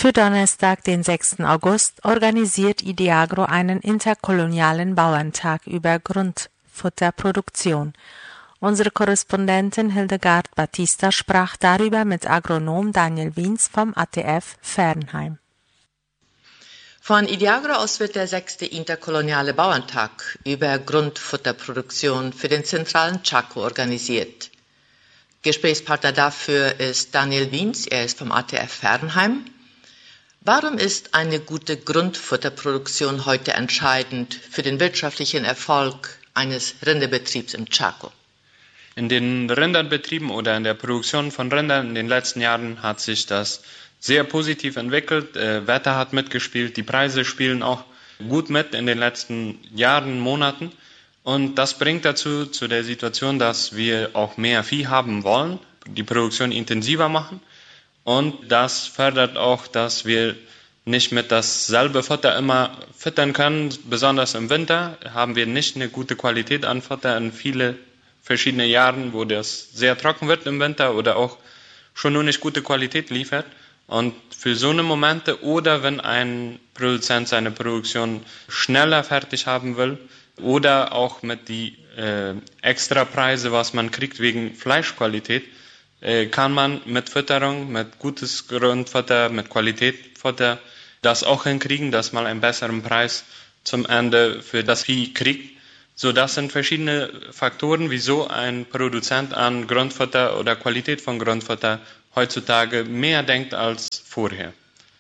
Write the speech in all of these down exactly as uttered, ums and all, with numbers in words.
Für Donnerstag, den sechsten August, organisiert Ideagro einen interkolonialen Bauerntag über Grundfutterproduktion. Unsere Korrespondentin Hildegard Batista sprach darüber mit Agronom Daniel Wiens vom A T F Fernheim. Von Ideagro aus wird der sechste interkoloniale Bauerntag über Grundfutterproduktion für den zentralen Chaco organisiert. Gesprächspartner dafür ist Daniel Wiens, er ist vom A T F Fernheim. Warum ist eine gute Grundfutterproduktion heute entscheidend für den wirtschaftlichen Erfolg eines Rinderbetriebs im Chaco? In den Rinderbetrieben oder in der Produktion von Rindern in den letzten Jahren hat sich das sehr positiv entwickelt. Äh, Wetter hat mitgespielt, die Preise spielen auch gut mit in den letzten Jahren, Monaten. Und das bringt dazu, zu der Situation, dass wir auch mehr Vieh haben wollen, die Produktion intensiver machen. Und das fördert auch, dass wir nicht mit dasselbe Futter immer füttern können. Besonders im Winter haben wir nicht eine gute Qualität an Futter in viele verschiedene Jahren, wo das sehr trocken wird im Winter oder auch schon nur nicht gute Qualität liefert. Und für so eine Momente oder wenn ein Produzent seine Produktion schneller fertig haben will oder auch mit die äh, Extrapreise, was man kriegt wegen Fleischqualität, äh, kann man mit Fütterung, mit gutes Grundfutter, mit Qualitätfutter das auch hinkriegen, dass man einen besseren Preis zum Ende für das Vieh kriegt. So, das sind verschiedene Faktoren, wieso ein Produzent an Grundfutter oder Qualität von Grundfutter heutzutage mehr denkt als vorher.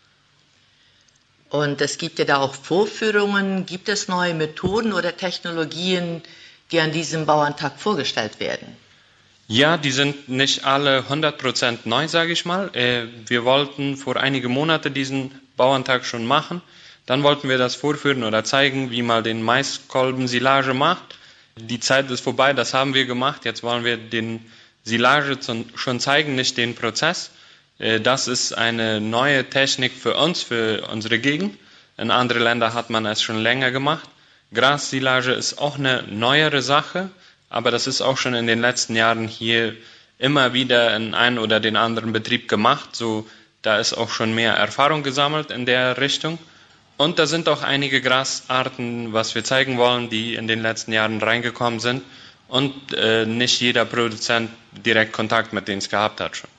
Und es gibt ja da auch Vorführungen. Gibt es neue Methoden oder Technologien, die an diesem Bauerntag vorgestellt werden? Ja, die sind nicht alle hundert Prozent neu, sage ich mal. Wir wollten vor einigen Monaten diesen Bauerntag schon machen. Dann wollten wir das vorführen oder zeigen, wie man den Maiskolben-Silage macht. Die Zeit ist vorbei, das haben wir gemacht. Jetzt wollen wir den Silage schon zeigen, nicht den Prozess. Das ist eine neue Technik für uns, für unsere Gegend. In anderen Ländern hat man es schon länger gemacht. Grassilage ist auch eine neuere Sache, aber das ist auch schon in den letzten Jahren hier immer wieder in einen oder den anderen Betrieb gemacht. So, da ist auch schon mehr Erfahrung gesammelt in der Richtung. Und da sind auch einige Grasarten, was wir zeigen wollen, die in den letzten Jahren reingekommen sind und äh, nicht jeder Produzent direkt Kontakt mit denen gehabt hat schon.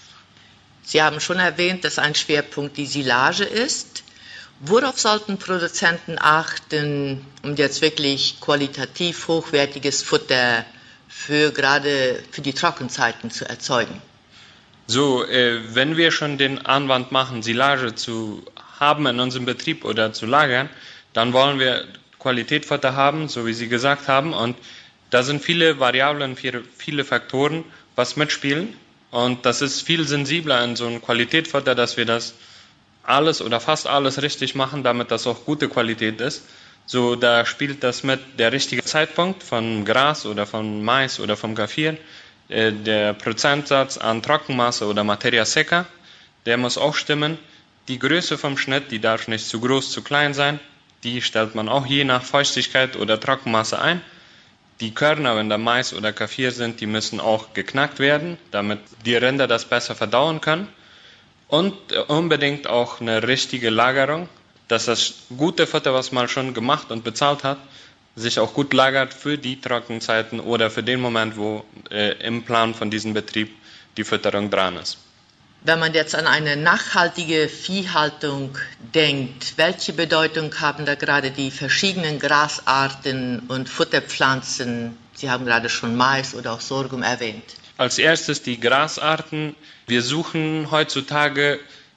Sie haben schon erwähnt, dass ein Schwerpunkt die Silage ist. Worauf sollten Produzenten achten, um jetzt wirklich qualitativ hochwertiges Futter für gerade für die Trockenzeiten zu erzeugen? So, äh, wenn wir schon den Anwand machen, Silage zu haben in unserem Betrieb oder zu lagern, dann wollen wir Qualitätfutter haben, so wie Sie gesagt haben. Und da sind viele Variablen, viele Faktoren, was mitspielen. Und das ist viel sensibler in so einem Qualitätfutter, dass wir das alles oder fast alles richtig machen, damit das auch gute Qualität ist. So, da spielt das mit der richtige Zeitpunkt von Gras oder von Mais oder vom Kaffir, äh, der Prozentsatz an Trockenmasse oder Materia Seca, der muss auch stimmen. Die Größe vom Schnitt, die darf nicht zu groß, zu klein sein. Die stellt man auch je nach Feuchtigkeit oder Trockenmasse ein. Die Körner, wenn da Mais oder Kaffir sind, die müssen auch geknackt werden, damit die Rinder das besser verdauen können. Und unbedingt auch eine richtige Lagerung, dass das gute Futter, was man schon gemacht und bezahlt hat, sich auch gut lagert für die Trockenzeiten oder für den Moment, wo äh, im Plan von diesem Betrieb die Fütterung dran ist. Wenn man jetzt an eine nachhaltige Viehhaltung denkt, welche Bedeutung haben da gerade die verschiedenen Grasarten und Futterpflanzen? Sie haben gerade schon Mais oder auch Sorghum erwähnt. Als erstes die Grasarten. Wir suchen heutzutage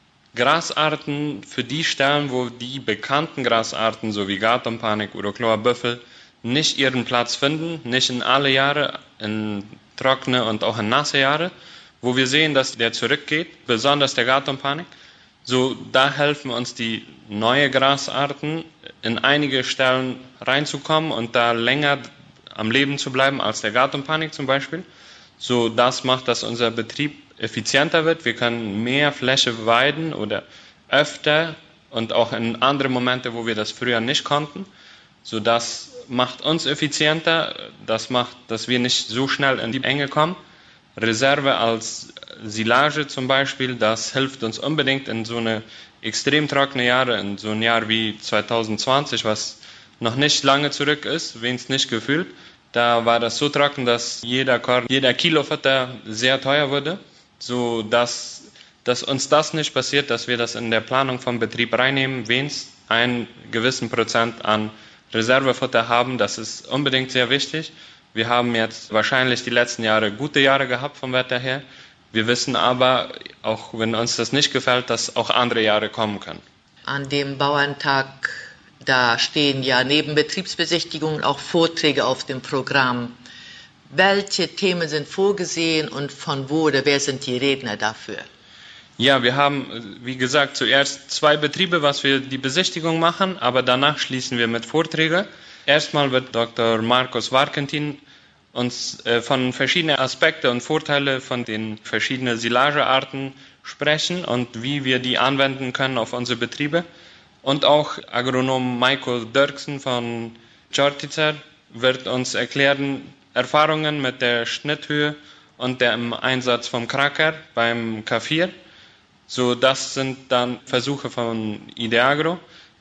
Grasarten für die Stellen, wo die bekannten Grasarten, so wie Gartenpanik, Urocloa, Büffel, nicht ihren Platz finden, nicht in alle Jahre, in trockene und auch in nasse Jahre, wo wir sehen, dass der zurückgeht, besonders der Gartenpanik. So, da helfen uns die neuen Grasarten, in einige Stellen reinzukommen und da länger am Leben zu bleiben als der Gartenpanik zum Beispiel. So, das macht, dass unser Betrieb effizienter wird. Wir können mehr Fläche weiden oder öfter und auch in andere Momente, wo wir das früher nicht konnten. So, das macht uns effizienter. Das macht, dass wir nicht so schnell in die Enge kommen. Reserve als Silage zum Beispiel. Das hilft uns unbedingt in so eine extrem trockene Jahre, in so ein Jahr wie zwanzig zwanzig, was noch nicht lange zurück ist, wenigstens nicht gefühlt. Da war das so trocken, dass jeder Korn, jeder Kilo Futter sehr teuer wurde, so dass, dass uns das nicht passiert, dass wir das in der Planung vom Betrieb reinnehmen, wenigstens einen gewissen Prozent an Reservefutter haben. Das ist unbedingt sehr wichtig. Wir haben jetzt wahrscheinlich die letzten Jahre gute Jahre gehabt vom Wetter her. Wir wissen aber, auch wenn uns das nicht gefällt, dass auch andere Jahre kommen können. An dem Bauerntag, da stehen ja neben Betriebsbesichtigungen auch Vorträge auf dem Programm. Welche Themen sind vorgesehen und von wo oder wer sind die Redner dafür? Ja, wir haben, wie gesagt, zuerst zwei Betriebe, was wir die Besichtigung machen, aber danach schließen wir mit Vorträgen. Erstmal wird Doktor Markus Warkentin uns äh, von verschiedenen Aspekten und Vorteilen von den verschiedenen Silagearten sprechen und wie wir die anwenden können auf unsere Betriebe. Und auch Agronom Michael Dirksen von Čortica wird uns erklären Erfahrungen mit der Schnitthöhe und dem Einsatz vom Kracker beim K vier. So, das sind dann Versuche von Ideagro,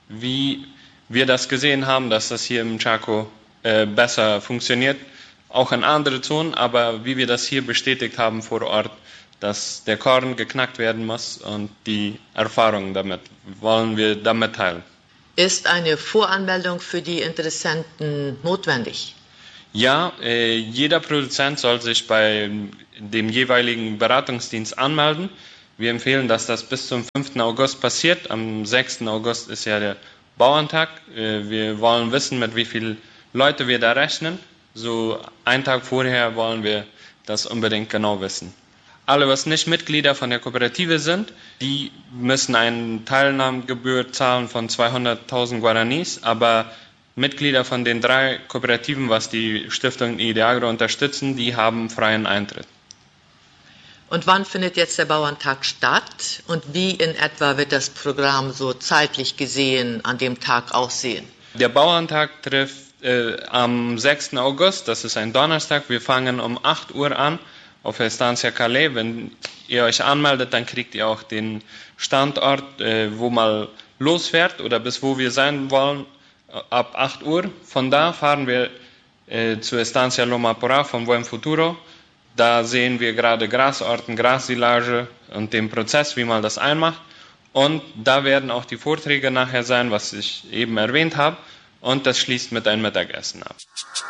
wie wir das gesehen haben, dass das hier im Chaco äh, besser funktioniert, auch in anderen Zonen, aber wie wir das hier bestätigt haben vor Ort, dass der Korn geknackt werden muss und die Erfahrungen damit wollen wir damit teilen. Ist eine Voranmeldung für die Interessenten notwendig? Ja, äh, jeder Produzent soll sich bei dem jeweiligen Beratungsdienst anmelden. Wir empfehlen, dass das bis zum fünften August passiert. Am sechsten August ist ja der Bauerntag. Wir wollen wissen, mit wie vielen Leuten wir da rechnen. So einen Tag vorher wollen wir das unbedingt genau wissen. Alle, was nicht Mitglieder von der Kooperative sind, die müssen eine Teilnahmegebühr zahlen von zweihunderttausend Guaranis, aber Mitglieder von den drei Kooperativen, was die Stiftung Ideagro unterstützen, die haben freien Eintritt. Und wann findet jetzt der Bauerntag statt und wie in etwa wird das Programm so zeitlich gesehen an dem Tag aussehen? Der Bauerntag trifft äh, am sechsten August, das ist ein Donnerstag. Wir fangen um acht Uhr an auf Estancia Calais. Wenn ihr euch anmeldet, dann kriegt ihr auch den Standort, äh, wo mal losfährt oder bis wo wir sein wollen, ab acht Uhr. Von da fahren wir äh, zu Estancia Loma Porá vom Buen Futuro. Da sehen wir gerade Grasorten, Grassilage und den Prozess, wie man das einmacht. Und da werden auch die Vorträge nachher sein, was ich eben erwähnt habe. Und das schließt mit einem Mittagessen ab.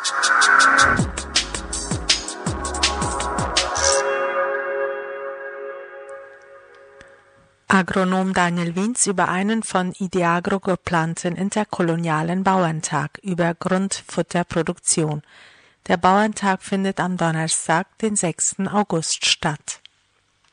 Agronom Daniel Wiens über einen von Ideagro geplanten interkolonialen Bauerntag über Grundfutterproduktion. Der Bauerntag findet am Donnerstag, den sechsten August statt.